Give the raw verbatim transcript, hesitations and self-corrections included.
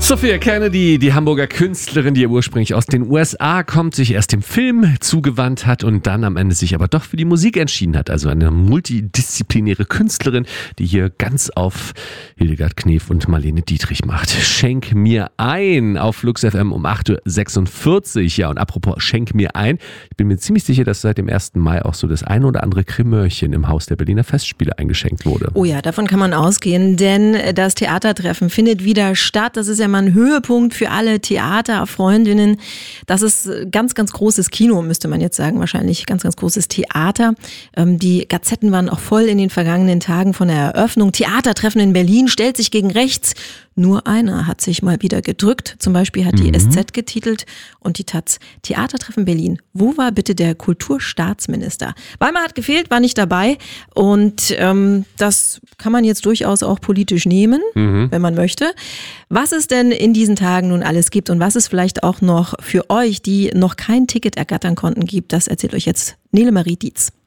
Sophia Kennedy, die Hamburger Künstlerin, die ursprünglich aus den U S A kommt, sich erst dem Film zugewandt hat und dann am Ende sich aber doch für die Musik entschieden hat. Also eine multidisziplinäre Künstlerin, die hier ganz auf Hildegard Knef und Marlene Dietrich macht. Schenk mir ein auf Flux F M um acht Uhr sechsundvierzig. Ja, und apropos Schenk mir ein. Ich bin mir ziemlich sicher, dass seit dem ersten Mai auch so das ein oder andere Krimörchen im Haus der Berliner Festspiele eingeschenkt wurde. Oh ja, davon kann man ausgehen, denn das Theatertreffen findet wieder statt. Das ist ja mal ein Höhepunkt für alle Theaterfreundinnen. Das ist ganz, ganz großes Kino, müsste man jetzt sagen, wahrscheinlich ganz, ganz großes Theater. Die Gazetten waren auch voll in den vergangenen Tagen von der Eröffnung. Theatertreffen in Berlin stellt sich gegen rechts. Nur einer hat sich mal wieder gedrückt. Zum Beispiel hat die mhm. S Z getitelt und die Taz: Theatertreffen Berlin. Wo war bitte der Kulturstaatsminister? Weimar hat gefehlt, war nicht dabei. Und ähm, das kann man jetzt durchaus auch politisch nehmen, mhm. wenn man möchte. Was es denn in diesen Tagen nun alles gibt und was es vielleicht auch noch für euch, die noch kein Ticket ergattern konnten, gibt, das erzählt euch jetzt Nele Marie Dietz.